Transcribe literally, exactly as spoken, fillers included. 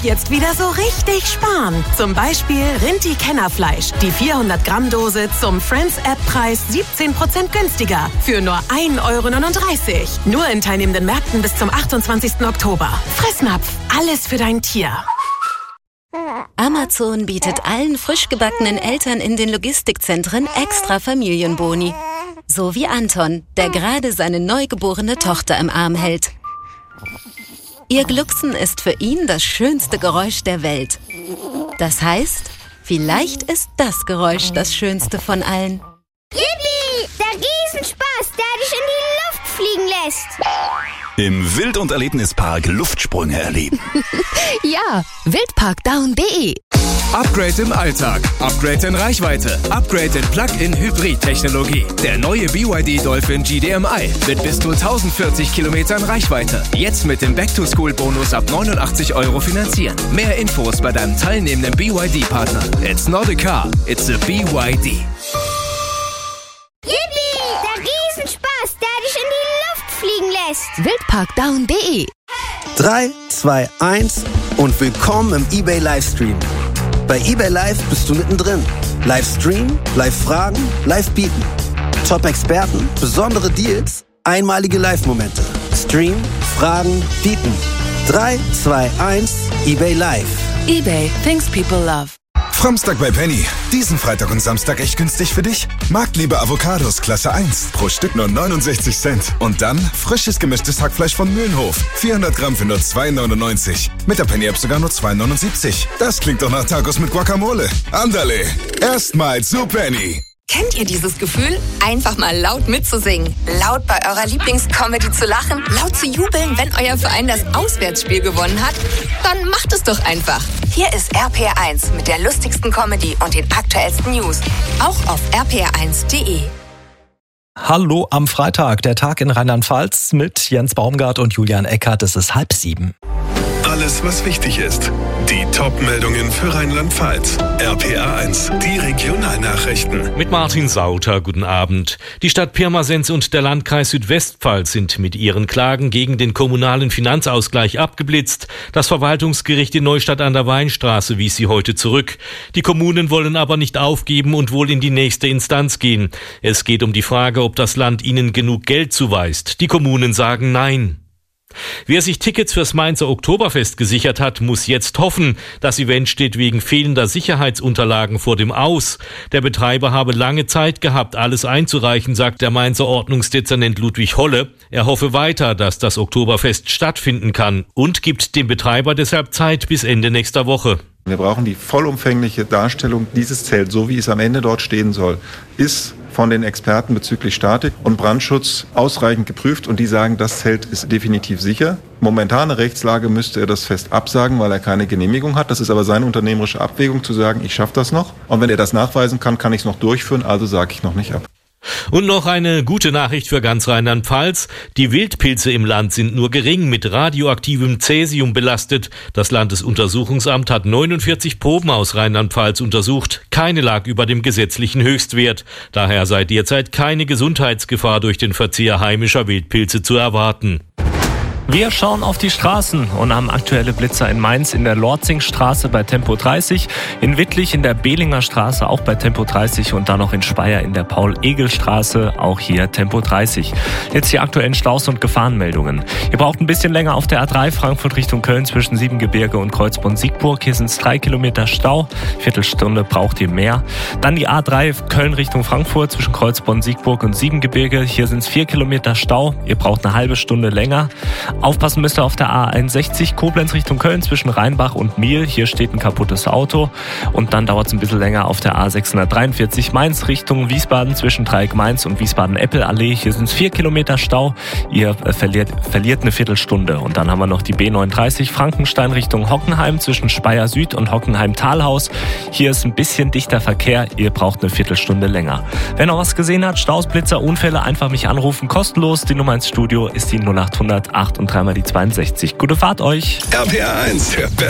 Jetzt wieder so richtig sparen. Zum Beispiel Rinti Kennerfleisch. Die vierhundert Gramm Dose zum Friends-App-Preis siebzehn Prozent günstiger. Für nur ein Euro neununddreißig. Nur in teilnehmenden Märkten bis zum achtundzwanzigsten Oktober. Fressnapf. Alles für dein Tier. Amazon bietet allen frisch gebackenen Eltern in den Logistikzentren extra Familienboni. So wie Anton, der gerade seine neugeborene Tochter im Arm hält. Ihr Glucksen ist für ihn das schönste Geräusch der Welt. Das heißt, vielleicht ist das Geräusch das schönste von allen. Yippie! Der Riesenspaß, der dich in die Luft fliegen lässt. Im Wild- und Erlebnispark Luftsprünge erleben. Ja, wildparkdown punkt de. Upgrade im Alltag, Upgrade in Reichweite, Upgrade in Plug-in-Hybrid-Technologie. Der neue B Y D Dolphin G D M I mit bis zu tausendvierzig Kilometern Reichweite. Jetzt mit dem Back-to-School-Bonus ab neunundachtzig Euro finanzieren. Mehr Infos bei deinem teilnehmenden B Y D-Partner. It's not a car, it's a B Y D. Yippie! Der Riesenspaß, der dich in die Luft fliegen lässt. wildparkdown punkt de. drei, zwei, eins und willkommen im eBay Livestream. Bei eBay Live bist du mittendrin. Livestream, Live-Fragen, Live-Bieten. Top-Experten, besondere Deals, einmalige Live-Momente. Stream, Fragen, Bieten. drei, zwei, eins, eBay Live. eBay, things people love. Framstag bei Penny. Diesen Freitag und Samstag echt günstig für dich? Marktliebe Avocados Klasse eins. Pro Stück nur neunundsechzig Cent. Und dann frisches gemischtes Hackfleisch von Mühlenhof. vierhundert Gramm für nur zwei neunundneunzig. Mit der Penny-App sogar nur zwei neunundsiebzig. Das klingt doch nach Tacos mit Guacamole. Andale. Erstmal zu Penny. Kennt ihr dieses Gefühl? Einfach mal laut mitzusingen, laut bei eurer Lieblingscomedy zu lachen, laut zu jubeln, wenn euer Verein das Auswärtsspiel gewonnen hat? Dann macht es doch einfach. Hier ist R P R eins mit der lustigsten Comedy und den aktuellsten News. Auch auf r p r eins punkt de. Hallo am Freitag, der Tag in Rheinland-Pfalz mit Jens Baumgart und Julian Eckert. Es ist halb sieben. Alles, was wichtig ist. Die Top-Meldungen für Rheinland-Pfalz. R P R eins, die Regionalnachrichten. Mit Martin Sauter, guten Abend. Die Stadt Pirmasens und der Landkreis Südwestpfalz sind mit ihren Klagen gegen den kommunalen Finanzausgleich abgeblitzt. Das Verwaltungsgericht in Neustadt an der Weinstraße wies sie heute zurück. Die Kommunen wollen aber nicht aufgeben und wohl in die nächste Instanz gehen. Es geht um die Frage, ob das Land ihnen genug Geld zuweist. Die Kommunen sagen Nein. Wer sich Tickets fürs Mainzer Oktoberfest gesichert hat, muss jetzt hoffen. Das Event steht wegen fehlender Sicherheitsunterlagen vor dem Aus. Der Betreiber habe lange Zeit gehabt, alles einzureichen, sagt der Mainzer Ordnungsdezernent Ludwig Holle. Er hoffe weiter, dass das Oktoberfest stattfinden kann und gibt dem Betreiber deshalb Zeit bis Ende nächster Woche. Wir brauchen die vollumfängliche Darstellung dieses Zelts, so wie es am Ende dort stehen soll, ist von den Experten bezüglich Statik und Brandschutz ausreichend geprüft und die sagen, das Zelt ist definitiv sicher. Momentane Rechtslage müsste er das Fest absagen, weil er keine Genehmigung hat. Das ist aber seine unternehmerische Abwägung zu sagen, ich schaffe das noch. Und wenn er das nachweisen kann, kann ich es noch durchführen, also sage ich noch nicht ab. Und noch eine gute Nachricht für ganz Rheinland-Pfalz. Die Wildpilze im Land sind nur gering mit radioaktivem Cäsium belastet. Das Landesuntersuchungsamt hat neunundvierzig Proben aus Rheinland-Pfalz untersucht. Keine lag über dem gesetzlichen Höchstwert. Daher sei derzeit keine Gesundheitsgefahr durch den Verzehr heimischer Wildpilze zu erwarten. Wir schauen auf die Straßen und haben aktuelle Blitzer in Mainz in der Lorzingstraße bei Tempo dreißig, in Wittlich in der Behlinger Straße auch bei Tempo dreißig und dann noch in Speyer in der Paul-Egel-Straße, auch hier Tempo dreißig. Jetzt die aktuellen Staus und Gefahrenmeldungen. Ihr braucht ein bisschen länger auf der A drei Frankfurt Richtung Köln zwischen Siebengebirge und Kreuzborn-Siegburg. Hier sind es drei Kilometer Stau, Viertelstunde braucht ihr mehr. Dann die A drei Köln Richtung Frankfurt zwischen Kreuzborn-Siegburg und Siebengebirge. Hier sind es vier Kilometer Stau, ihr braucht eine halbe Stunde länger. Aufpassen müsst ihr auf der A einundsechzig Koblenz Richtung Köln zwischen Rheinbach und Miel. Hier steht ein kaputtes Auto. Und dann dauert es ein bisschen länger auf der A sechshundertdreiundvierzig Mainz Richtung Wiesbaden zwischen Dreieck-Mainz und Wiesbaden-Eppel-Allee. Hier sind es vier Kilometer Stau. Ihr äh, verliert, verliert eine Viertelstunde. Und dann haben wir noch die B neununddreißig Frankenstein Richtung Hockenheim zwischen Speyer Süd und Hockenheim-Talhaus. Hier ist ein bisschen dichter Verkehr. Ihr braucht eine Viertelstunde länger. Wer noch was gesehen hat, Staus, Blitzer, Unfälle, einfach mich anrufen. Kostenlos. Die Nummer ins Studio ist die null acht hundert acht und dreimal die zweiundsechzig. Gute Fahrt euch. R P R eins, der